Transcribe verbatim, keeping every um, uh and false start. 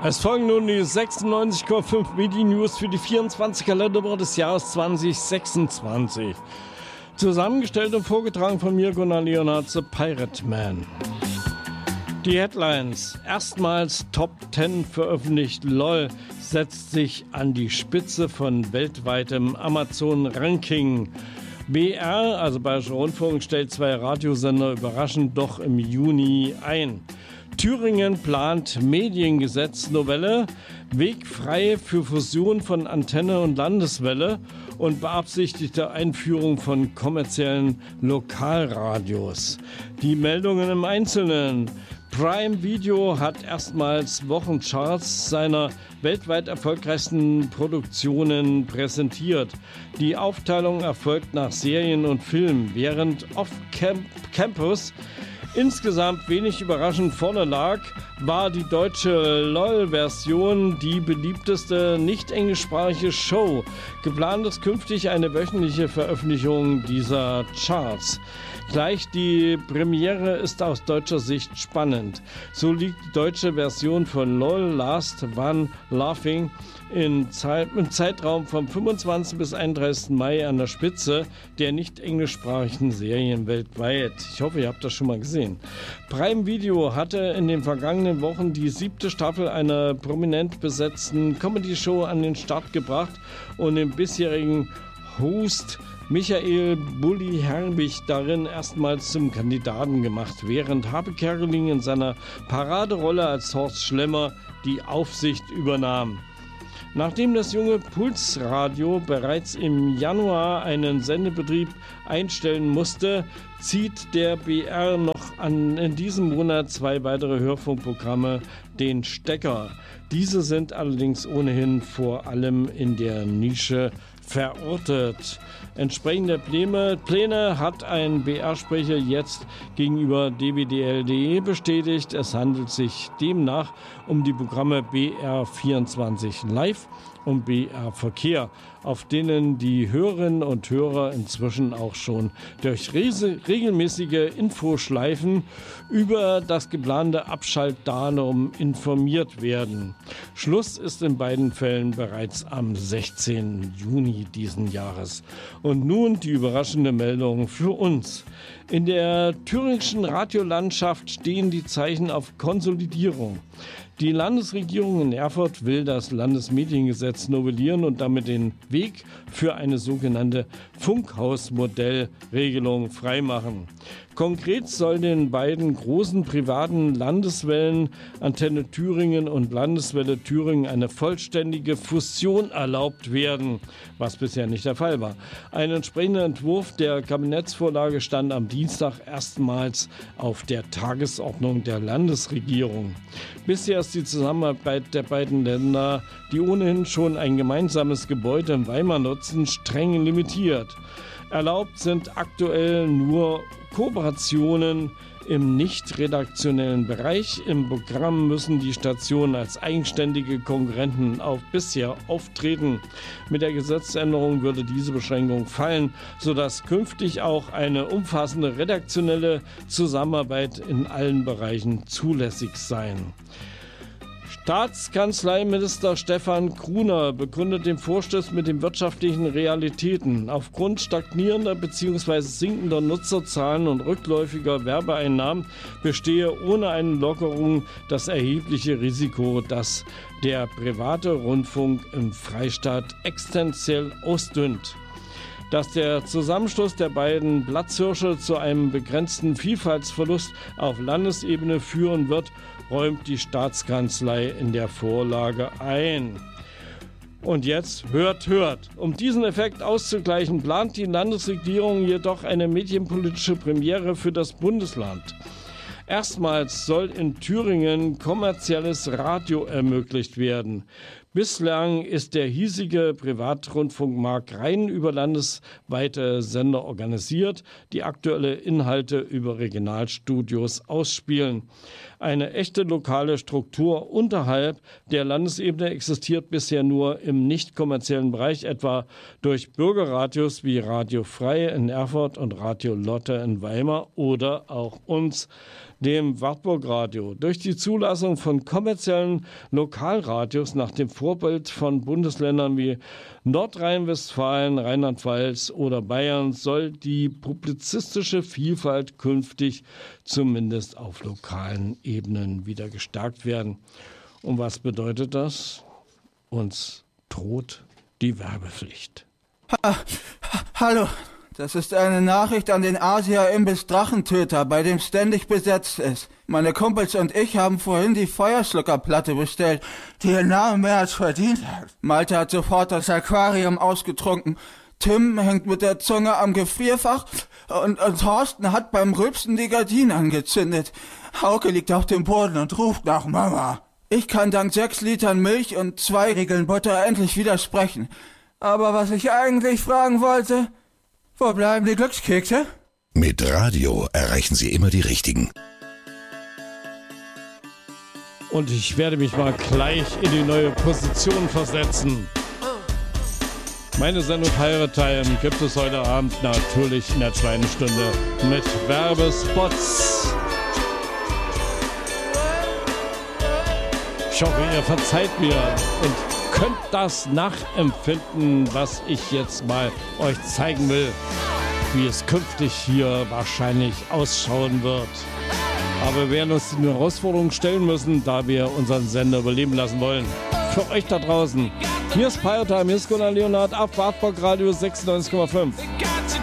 Es folgen nun die sechsundneunzig Komma fünf Midi-News für die vierundzwanzigste Kalenderwoche des Jahres zwanzig sechsundzwanzig. Zusammengestellt und vorgetragen von mir, Gunnar Leonhardt, The Pirate Man. Die Headlines. Erstmals Top zehn veröffentlicht. LOL setzt sich an die Spitze von weltweitem Amazon-Ranking. B R, also Bayerischer Rundfunk, stellt zwei Radiosender überraschend doch im Juni ein. Thüringen plant Mediengesetznovelle, Weg frei für Fusion von Antenne und Landeswelle und beabsichtigte Einführung von kommerziellen Lokalradios. Die Meldungen im Einzelnen. Prime Video hat erstmals Wochencharts seiner weltweit erfolgreichsten Produktionen präsentiert. Die Aufteilung erfolgt nach Serien und Filmen, während Off-Campus insgesamt wenig überraschend vorne lag, war die deutsche LOL-Version die beliebteste nicht-englischsprachige Show. Geplant ist künftig eine wöchentliche Veröffentlichung dieser Charts. Gleich die Premiere ist aus deutscher Sicht spannend. So liegt die deutsche Version von LOL Last One Laughing in Zeit, im Zeitraum vom fünfundzwanzigsten bis einunddreißigsten Mai an der Spitze der nicht englischsprachigen Serien weltweit. Ich hoffe, ihr habt das schon mal gesehen. Prime Video hatte in den vergangenen Wochen die siebte Staffel einer prominent besetzten Comedy-Show an den Start gebracht und den bisherigen Host Michael Bulli Herbig darin erstmals zum Kandidaten gemacht, während Habe Kerkeling in seiner Paraderolle als Horst Schlemmer die Aufsicht übernahm. Nachdem das junge Pulsradio bereits im Januar einen Sendebetrieb einstellen musste, zieht der B R noch an, in diesem Monat zwei weitere Hörfunkprogramme den Stecker. Diese sind allerdings ohnehin vor allem in der Nische verortet. Entsprechende Pläne, Pläne hat ein B R-Sprecher jetzt gegenüber d w d l punkt d e bestätigt. Es handelt sich demnach um die Programme B R vierundzwanzig Live und B R Verkehr, auf denen die Hörerinnen und Hörer inzwischen auch schon durch regelmäßige Infoschleifen über das geplante Abschaltdatum informiert werden. Schluss ist in beiden Fällen bereits am sechzehnten Juni diesen Jahres. Und nun die überraschende Meldung für uns. In der thüringischen Radiolandschaft stehen die Zeichen auf Konsolidierung. Die Landesregierung in Erfurt will das Landesmediengesetz novellieren und damit den Weg für eine sogenannte Funkhausmodellregelung freimachen. Konkret soll den beiden großen privaten Landeswellen Antenne Thüringen und Landeswelle Thüringen eine vollständige Fusion erlaubt werden, was bisher nicht der Fall war. Ein entsprechender Entwurf der Kabinettsvorlage stand am Dienstag erstmals auf der Tagesordnung der Landesregierung. Bisher ist die Zusammenarbeit der beiden Länder, die ohnehin schon ein gemeinsames Gebäude in Weimar nutzen, streng limitiert. Erlaubt sind aktuell nur Kooperationen im nicht redaktionellen Bereich. Im Programm müssen die Stationen als eigenständige Konkurrenten auf bisher auftreten. Mit der Gesetzesänderung würde diese Beschränkung fallen, sodass künftig auch eine umfassende redaktionelle Zusammenarbeit in allen Bereichen zulässig sein. Staatskanzleiminister Stefan Gruner begründet den Vorstoß mit den wirtschaftlichen Realitäten. Aufgrund stagnierender bzw. sinkender Nutzerzahlen und rückläufiger Werbeeinnahmen bestehe ohne eine Lockerung das erhebliche Risiko, dass der private Rundfunk im Freistaat existenziell ausdünnt. Dass der Zusammenschluss der beiden Platzhirsche zu einem begrenzten Vielfaltsverlust auf Landesebene führen wird, räumt die Staatskanzlei in der Vorlage ein. Und jetzt hört, hört. Um diesen Effekt auszugleichen, plant die Landesregierung jedoch eine medienpolitische Premiere für das Bundesland. Erstmals soll in Thüringen kommerzielles Radio ermöglicht werden. Bislang ist der hiesige Privatrundfunkmarkt rein über landesweite Sender organisiert, die aktuelle Inhalte über Regionalstudios ausspielen. Eine echte lokale Struktur unterhalb der Landesebene existiert bisher nur im nicht kommerziellen Bereich, etwa durch Bürgerradios wie Radio Frei in Erfurt und Radio Lotte in Weimar oder auch uns, dem Wartburg Radio. Durch die Zulassung von kommerziellen Lokalradios nach dem Vorbild von Bundesländern wie Nordrhein-Westfalen, Rheinland-Pfalz oder Bayern soll die publizistische Vielfalt künftig zumindest auf lokalen Ebenen wieder gestärkt werden. Und was bedeutet das? Uns droht die Werbepflicht. Ha, ha, hallo, das ist eine Nachricht an den Asia-Imbiss Drachentöter, bei dem ständig besetzt ist. Meine Kumpels und ich haben vorhin die Feuerschluckerplatte bestellt, die ihr Name mehr als verdient hat. Malte hat sofort das Aquarium ausgetrunken. Tim hängt mit der Zunge am Gefrierfach und, und Thorsten hat beim Rülpsen die Gardinen angezündet. Hauke liegt auf dem Boden und ruft nach Mama. Ich kann dank sechs Litern Milch und zwei Riegeln Butter endlich widersprechen. Aber was ich eigentlich fragen wollte, wo bleiben die Glückskekse? Mit Radio erreichen Sie immer die Richtigen. Und ich werde mich mal gleich in die neue Position versetzen. Meine Sendung Pirate Time gibt es heute Abend natürlich in der zweiten Stunde mit Werbespots. Ich hoffe, ihr verzeiht mir und könnt das nachempfinden, was ich jetzt mal euch zeigen will, wie es künftig hier wahrscheinlich ausschauen wird. Aber wir werden uns die Herausforderung stellen müssen, da wir unseren Sender überleben lassen wollen. Für euch da draußen. Hier ist Pirate Time, hier ist Gunnar Leonhardt auf Wartburg Radio sechsundneunzig Komma fünf.